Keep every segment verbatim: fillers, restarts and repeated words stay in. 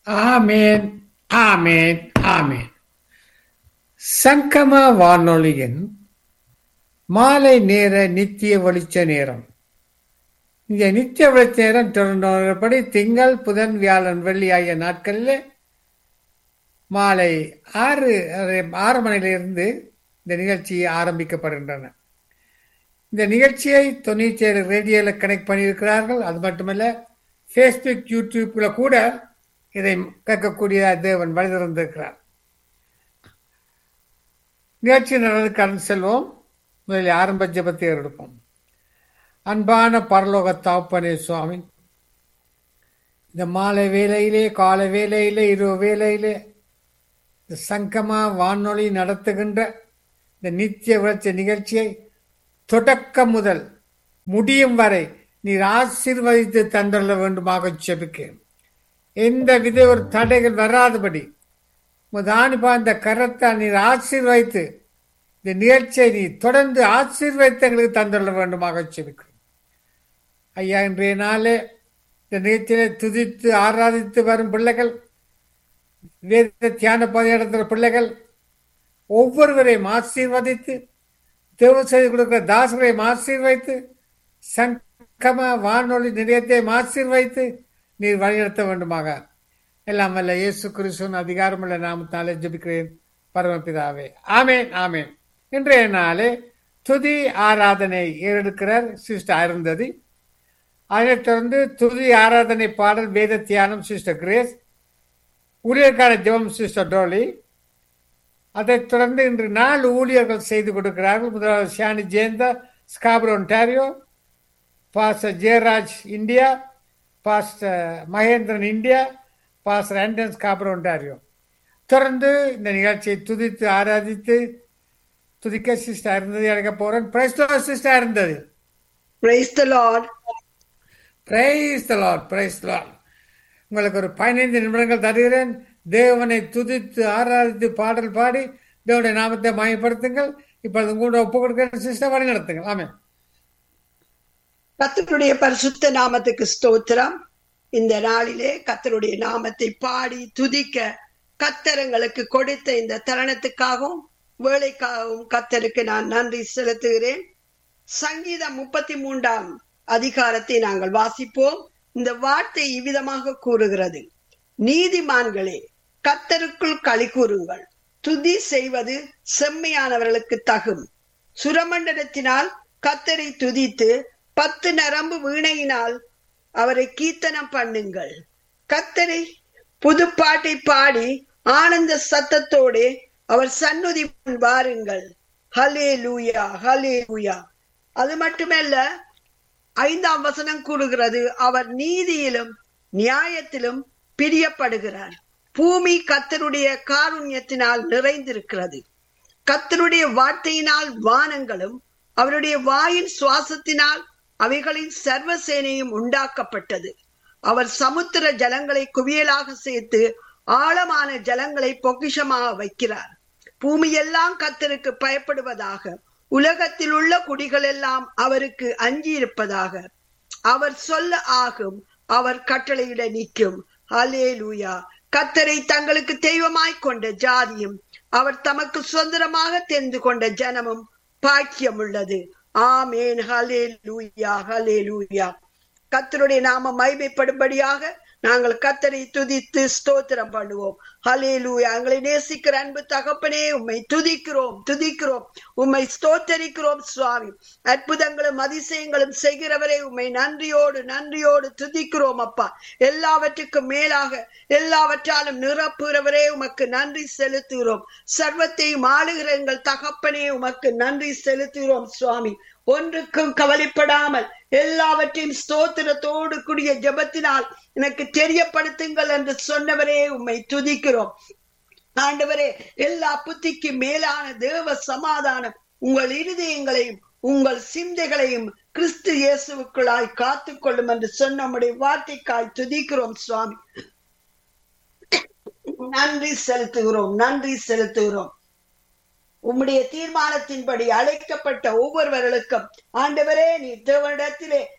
ஆமேன், ஆமேன், ஆமேன். சங்கம வானொலியின் மாலை நேர நித்திய வெளிச்ச நேரம். இந்த நித்திய வெளிச்ச நேரம் தொடர்படி திங்கள், புதன், வியாழன், வெள்ளி ஆகிய நாட்களில் மாலை ஆறு ஆறு மணியிலிருந்து இந்த நிகழ்ச்சி ஆரம்பிக்கப்படுகின்றன. இந்த நிகழ்ச்சியை தொண்ணூற்றி ஏழு ரேடியோவில் கனெக்ட் பண்ணியிருக்கிறார்கள். அது மட்டுமல்ல, ஃபேஸ்புக், யூடியூப்பில் கூட இதை கேட்கக்கூடிய தேவன் வழி திறந்திருக்கிறார். நிகழ்ச்சி நடந்து கடந்து செல்வோம். முதலில் ஆரம்ப ஜெபத்தை எடுப்போம். அன்பான பரலோக தகப்பனே சுவாமி, இந்த மாலை வேளையிலே, காலை வேளையிலே, இரவு வேளையிலே இந்த சங்கமா வானொலி நடத்துகின்ற இந்த நித்திய விளச்ச நிகழ்ச்சியை தொடக்கம் முதல் முடியும் வரை நீர் ஆசீர்வதித்து தந்தள்ள வேண்டுமாக ஜெபிக்கிறேன். எந்த வித ஒரு தடைகள் வராதபடி முதானிப்பா இந்த கரத்தை நீர் ஆசீர்வதித்து இந்த நிகழ்ச்சியை நீ தொடர்ந்து ஆசீர்வதித்து எங்களுக்கு தந்துள்ள வேண்டுமாக ஜெபிக்கிறேன். ஐயா, இன்றைய நாளே இந்த நிகழ்ச்சியை துதித்து ஆராதித்து வரும் பிள்ளைகள், வேத தியான பகுதி நடத்துகிற பிள்ளைகள் ஒவ்வொருவரையும் ஆசீர்வதித்து, தேவ செய்து கொடுக்கிற தாசரையும் ஆசீர்வதித்து, சங்கம வானொலி நிலையத்தை ஆசீர்வதித்து நீர் வழிநடத்த வேண்டுமாக எல்லாம் வல்ல இயேசு கிறிஸ்துவின் அதிகாரமுள்ள நாமத்தாலே ஜெபிக்கிறேன் பரமபிதாவே. ஆமேன், ஆமேன். இன்றைய நாளே துதி ஆராதனை ஏறெடுக்கிறார் சிஸ்டர் அருந்ததி. அதனைத் தொடர்ந்து துதி ஆராதனை பாடல் வேத தியானம் சிஸ்டர் கிரேஸ். ஊழியர்கான ஜெபம் சிஸ்டர் டோலி. அதைத் தொடர்ந்து இன்று நாலு ஊழியர்கள் செய்து கொடுக்கிறார்கள். முதலாவது Shani Jayanta, ஸ்காபர் Ontario. Pastor Jayaraj India, pastor Mahendran India, pastor Anton ஸ்காபர் Ontario. தொடர்ந்து இந்த நிகழ்ச்சியை துதித்து ஆராதித்து துதிக்க சிஸ்டர் இருந்தது அழைக்க போறேன். பிரைஸ் தி லார்ட் சிஸ்டர் இருந்தது. Praise the Lord. Praise the Lord, praise the Lord. உங்களுக்கு ஒரு பதினைந்து நிமிடங்கள் தருகிறேன். தேவனை துதித்து ஆராதித்து பாடல் பாடி தேவனுடைய நாமத்தை மயப்படுத்துங்கள். இப்பொழுது உங்களோட ஒப்பு கொடுக்கிற சிஸ்டர் வழி நடத்துங்கள். ஆமென். கர்த்தருடைய பரிசுத்த நாமத்துக்கு ஸ்தோத்திரம். இந்த நாளிலே கர்த்தருடைய நாமத்தை பாடி துதிக்க கர்த்தரங்களுக்கு கொடுத்த இந்த தருணத்துக்காகவும் வேலைக்காகவும் கர்த்தருக்கு நான் நன்றி செலுத்துகிறேன். சங்கீதம் முப்பத்தி மூன்றாம் அதிகாரத்தை நாங்கள் வாசிப்போம். இந்த வார்த்தை இவ்விதமாக கூறுகிறது: நீதிமான்களே, கர்த்தருக்குள் களி கூறுங்கள், துதி செய்வது செம்மையானவர்களுக்கு தகும். சுரமண்டலத்தினால் கர்த்தரை துதித்து பத்து நரம்பு வீணையினால் அவரை கீர்த்தனம் பண்ணுங்கள். கர்த்தரை புதுப்பாட்டை பாடி ஆனந்த சத்தத்தோடு அவர் சந்நிதி வாருங்கள். ஹல்லேலூயா, ஹல்லேலூயா. அது மட்டுமல்ல, ஐந்தாம் வசனம் கூறுகிறது, அவர் நீதியிலும் நியாயத்திலும் பிரியப்படுகிறார். பூமி கர்த்தருடைய காருண்யத்தினால் நிறைந்திருக்கிறது. கர்த்தருடைய வார்த்தையினால் வானங்களும் அவருடைய வாயின் சுவாசத்தினால் அவைகளின் சர்வசேனையும் உண்டாக்கப்பட்டது. அவர் சமுத்திர ஜலங்களை குவியலாக சேர்த்து ஆழமான ஜலங்களை பொக்கிஷமாக வைக்கிறார். பூமியெல்லாம் கர்த்தருக்கு பயப்படுவதாக, உலகத்தில் உள்ள குடிகள் எல்லாம் அவருக்கு அஞ்சியிருப்பதாக. அவர் சொல்ல ஆகும், அவர் கட்டளையிட நிற்கும். ஹல்லேலூயா. கர்த்தரை தங்களுக்கு தெய்வமாய் கொண்ட ஜாதியும் அவர் தமக்கு சுதந்திரமாக தெரிந்து கொண்ட ஜனமும் பாக்கியம் உள்ளது. ஆமேன். ஹல்லேலூயா, ஹல்லேலூயா. கர்த்தருடைய நாமம் மகிமைப்படும்படியாக நாங்கள் கர்த்தரை துதித்து ஸ்தோத்திரம் பண்ணுவோம். ஹல்லேலூயா. எங்களை நேசிக்கிற அன்பு தகப்பனே, உம்மை துதிக்கிறோம், துதிக்கிறோம், உம்மை ஸ்தோத்தரிக்கிறோம் சுவாமி. அற்புதங்களும் அதிசயங்களும் செய்கிறவரே, உம்மை நன்றியோடு நன்றியோடு துதிக்கிறோம் அப்பா. எல்லாவற்றுக்கும் மேலாக எல்லாவற்றாலும் நிரப்புகிறவரே, உமக்கு நன்றி செலுத்துகிறோம். சர்வத்தையும் ஆளுகிற எங்கள் தகப்பனே, உமக்கு நன்றி செலுத்துகிறோம் சுவாமி. ஒன்றுக்கும் கவலைப்படாமல் எல்லாவற்றையும் ஸ்தோத்திரத்தோடு கூடிய ஜெபத்தினால் எனக்கு தெரியப்படுத்துங்கள் என்று சொன்னவரே, உம்மை துதிக்கிறோம் ஆண்டவரே. எல்லா புத்திக்கு மேலான தேவ சமாதானம் உங்கள் இருதயங்களையும் உங்கள் சிந்தைகளையும் கிறிஸ்து இயேசுவுக்குள்ளாய் காத்துக் கொள்ளும் என்று சொன்ன நம்முடைய வார்த்தைக்காய் துதிக்கிறோம் சுவாமி. நன்றி செலுத்துகிறோம், நன்றி செலுத்துகிறோம். உம்முடைய தீர்மானத்தின்படி அழைக்கப்பட்ட ஒவ்வொருவர்களுக்கும் ஆண்டவரே, நீ தேவனிடத்திலே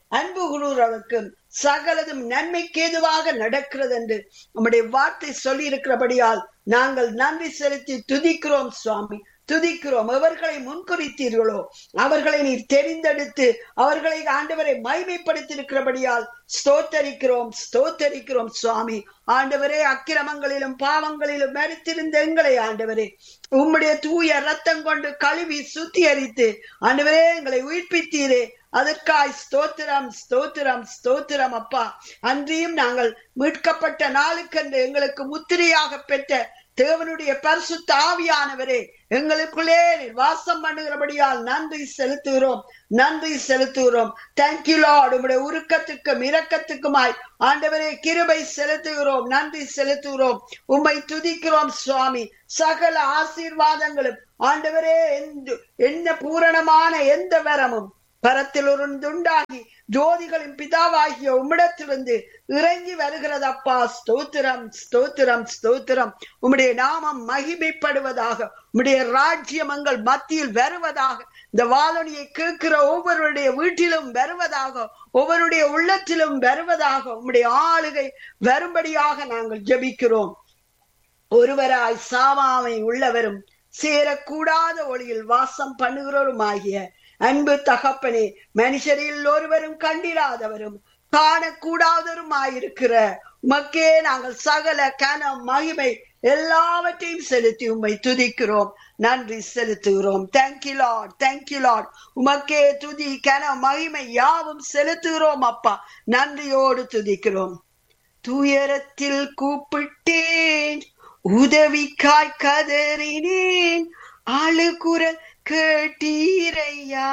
அன்பு கூறுகிறவர்களுக்கும் சகலதும் நன்மைக்கு ஏதுவாக நடக்கிறது என்று நம்முடைய வார்த்தை சொல்லி இருக்கிறபடியால் நாங்கள் நன்றி செலுத்தி துதிக்கிறோம் சுவாமி, துதிக்கிறோம். எவர்களை முன்குறித்தீர்களோ அவர்களை நீர் தெரிந்தெடுத்து அவர்களை ஆண்டவரை மகிமைப்படுத்தி இருக்கிறபடியால் ஸ்தோத்தரிக்கிறோம், ஸ்தோத்தரிக்கிறோம் சுவாமி. ஆண்டவரே, அக்கிரமங்களிலும் பாவங்களிலும் மரித்திருந்த எங்களை ஆண்டவரே உம்முடைய தூய ரத்தம் கொண்டு கழுவி சுத்திகரித்து ஆண்டவரே எங்களை உயிர்ப்பித்தீரே, அதற்காய் ஸ்தோத்திரம், ஸ்தோத்திரம், ஸ்தோத்திரம் அப்பா. அன்றியும் நாங்கள் மீட்கப்பட்ட நாளுக்கென்று எங்களுக்கு முத்திரையாக பெற்ற தேவனுடைய பரிசுத்த ஆவியானவரே எங்களுக்குள்ளே வாசம் பண்ணுகிறபடியால் நன்றி செலுத்துகிறோம், நன்றி செலுத்துகிறோம். Thank you Lord. உம்முடைய உருக்கத்துக்கும் இரக்கத்துக்குமாய் ஆண்டவரே கிருபை செலுத்துகிறோம், நன்றி செலுத்துகிறோம். உம்மை துதிக்கிறோம் சுவாமி. சகல ஆசீர்வாதங்களும் ஆண்டவரே என்ன பூரணமான எந்த வரமும் பரத்தில் உண்டாகி ஜோதிகளின் பிதாவாகிய உம்மிடத்திலிருந்து இறங்கி வருகிறதப்பா. ஸ்தோத்திரம், ஸ்தோத்திரம், ஸ்தோத்திரம். உம்முடைய நாமம் மகிமைப்படுவதாக, உம்முடைய ராஜ்யம் எங்கள் மத்தியில் வருவதாக, இந்த வானொலியை கேட்கிற ஒவ்வொருடைய வீட்டிலும் வருவதாக, ஒவ்வொருடைய உள்ளத்திலும் வருவதாக, உம்முடைய ஆளுகை வரும்படியாக நாங்கள் ஜெபிக்கிறோம். ஒருவராய் சாவாமை உள்ளவரும் சேரக்கூடாத ஒளியில் வாசம் பண்ணுகிறவரும் ஆகிய அன்பு தகப்பனே, மனுஷரில் ஒருவரும் கண்டிராதவரும் காணக்கூடாதவருமாயிருக்கிற உமக்கே நாங்கள் சகல கன மகிமை எல்லாவற்றையும் செலுத்தி உம்மை துதிக்கிறோம், நன்றி செலுத்துகிறோம். Thank you Lord, thank you Lord. உமக்கே துதி கன மகிமை யாவும் செலுத்துகிறோம் அப்பா, நன்றியோடு துதிக்கிறோம். துயரத்தில் கூப்பிட்டேன், உதவிக்காய் கதறினேன், அழுகுரல் கேட்டீரையா.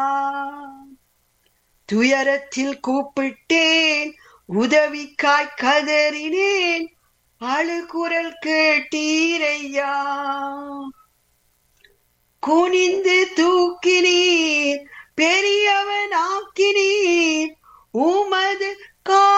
துயரத்தில் கூப்பிட்டேன், உதவிக்காய் கதறினேன், அழுகுரல் கேட்டீரையா. குனிந்து தூக்கினீர், பெரியவன் ஆக்கினீர், உம்